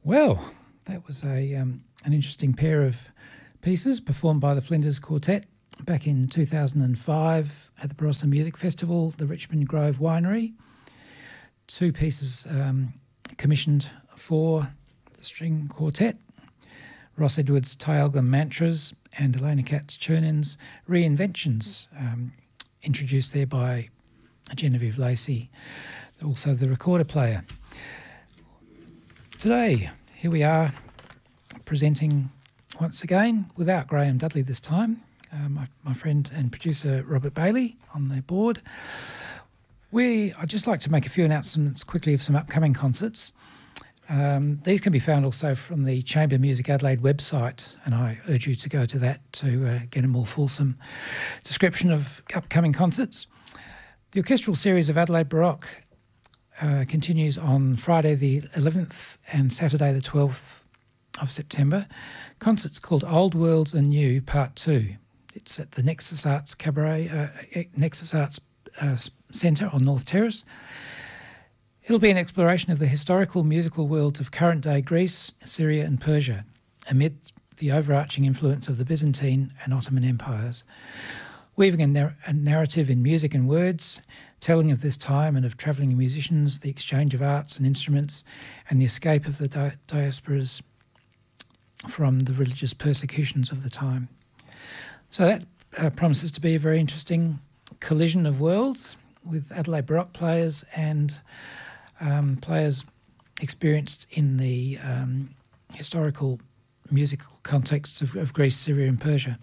Well, that was an interesting pair of pieces performed by the Flinders Quartet back in 2005 at the Barossa Music Festival, the Richmond Grove Winery. Two pieces commissioned for the string quartet, Ross Edwards' Tyalgum Mantras and Elena Katz-Chernen's Reinventions, introduced there by Genevieve Lacey, also the recorder player. Today, here we are presenting once again, without Graham Dudley this time, my friend and producer Robert Bailey on the board. I'd just like to make a few announcements quickly of some upcoming concerts. These can be found also from the Chamber Music Adelaide website, and I urge you to go to that to get a more fulsome description of upcoming concerts. The orchestral series of Adelaide Baroque continues on Friday the 11th and Saturday the 12th of September. Concerts called Old Worlds and New Part 2. It's at the Nexus Arts Nexus Arts Centre on North Terrace. It'll be an exploration of the historical musical worlds of current-day Greece, Syria and Persia, amid the overarching influence of the Byzantine and Ottoman empires. Weaving a narrative in music and words, telling of this time and of travelling musicians, the exchange of arts and instruments, and the escape of the diasporas from the religious persecutions of the time. So that promises to be a very interesting collision of worlds with Adelaide Baroque players and players experienced in the historical musical contexts of Greece, Syria and Persia.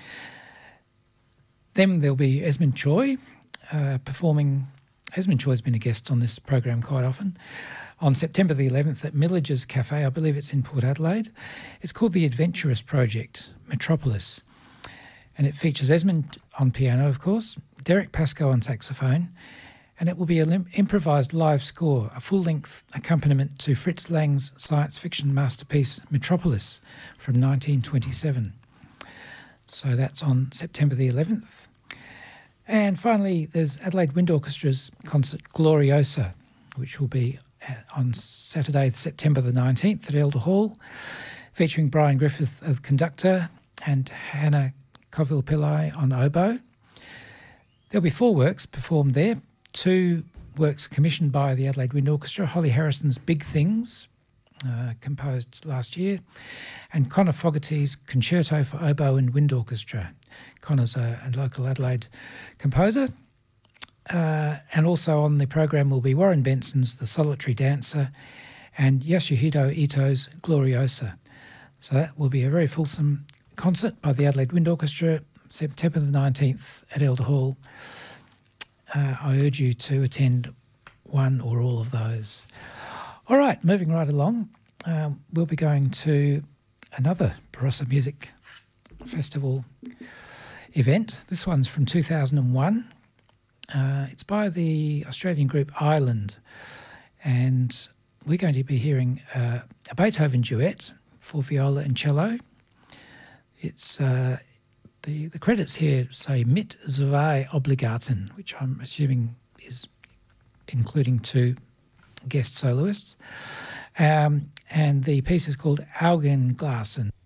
Then there'll be Esmond Choi performing. Esmond Choi's been a guest on this program quite often. On September the 11th at Millages Cafe, I believe it's in Port Adelaide. It's called the Adventurous Project, Metropolis. And it features Esmond on piano, of course, Derek Pascoe on saxophone, and it will be an improvised live score, a full-length accompaniment to Fritz Lang's science fiction masterpiece Metropolis from 1927. So that's on September the 11th. And finally, there's Adelaide Wind Orchestra's concert Gloriosa, which will be on Saturday, September the 19th at Elder Hall, featuring Brian Griffith as conductor and Hannah Colville-Pillai on oboe. There'll be 4 works performed there. 2 works commissioned by the Adelaide Wind Orchestra, Holly Harrison's Big Things, composed last year, and Connor Fogarty's Concerto for Oboe and Wind Orchestra. Connor's a local Adelaide composer. And also on the program will be Warren Benson's The Solitary Dancer and Yasuhito Ito's Gloriosa. So that will be a very fulsome concert by the Adelaide Wind Orchestra, September the 19th at Elder Hall. I urge you to attend one or all of those. All right, moving right along, we'll be going to another Barossa Music Festival event. This one's from 2001. It's by the Australian group Island, and we're going to be hearing a Beethoven duet for viola and cello. It's the credits here say mit zwei Obligaten, which I'm assuming is including 2 guest soloists. And the piece is called Augenglasen.